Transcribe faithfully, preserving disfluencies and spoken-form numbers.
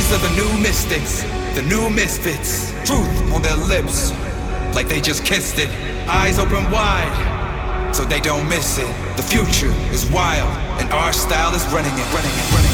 These are the new mystics, the new misfits. Truth on their lips, like they just kissed it. Eyes open wide, so they don't miss it. The future is wild, and our style is running it, running it, running it.